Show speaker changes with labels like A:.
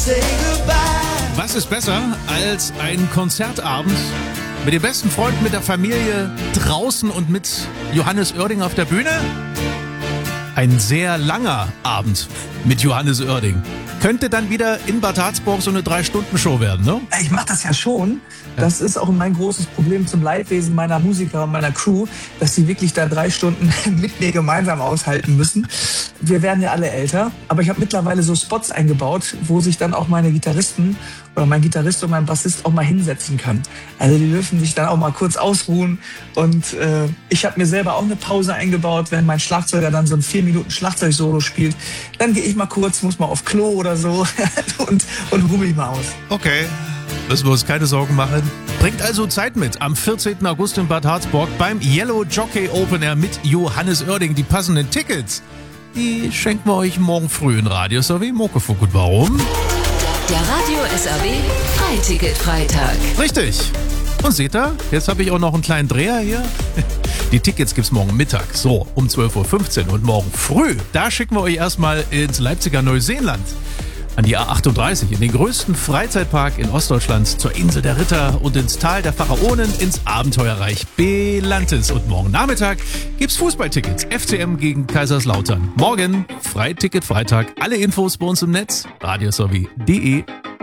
A: Was ist besser als ein Konzertabend mit den besten Freunden, mit der Familie draußen und mit Johannes Oerding auf der Bühne? Ein sehr langer Abend mit Johannes Oerding. Könnte dann wieder in Bad Harzburg so eine 3-Stunden-Show werden, ne?
B: Ich mache das ja schon. Das ist auch mein großes Problem zum Leidwesen meiner Musiker und meiner Crew, dass sie wirklich da 3 Stunden mit mir gemeinsam aushalten müssen. Wir werden ja alle älter, aber ich habe mittlerweile so Spots eingebaut, wo sich dann auch meine Gitarristen oder mein Gitarrist und mein Bassist auch mal hinsetzen können. Also die dürfen sich dann auch mal kurz ausruhen. Und ich habe mir selber auch eine Pause eingebaut, wenn mein Schlagzeuger dann so ein 4 Minuten Schlagzeugsolo spielt. Dann gehe ich mal kurz, muss mal auf Klo oder so und ruhe mich mal aus.
A: Okay, müssen wir uns keine Sorgen machen. Bringt also Zeit mit am 14. August in Bad Harzburg beim Yellow Jockey Open Air mit Johannes Oerding. Die passenden Tickets, die schenken wir euch morgen früh in Radio SAW Muckefuck. Und warum?
C: Der Radio SAW Freiticket-Freitag.
A: Richtig. Und seht ihr, jetzt habe ich auch noch einen kleinen Dreher hier. Die Tickets gibt's morgen Mittag, so um 12.15 Uhr. Und morgen früh, da schicken wir euch erstmal ins Leipziger Neuseenland. An die A38, in den größten Freizeitpark in Ostdeutschland, zur Insel der Ritter und ins Tal der Pharaonen, ins Abenteuerreich Belantis. Und morgen Nachmittag gibt's Fußballtickets. FCM gegen Kaiserslautern. Morgen Freiticket Freitag. Alle Infos bei uns im Netz, radiosawie.de.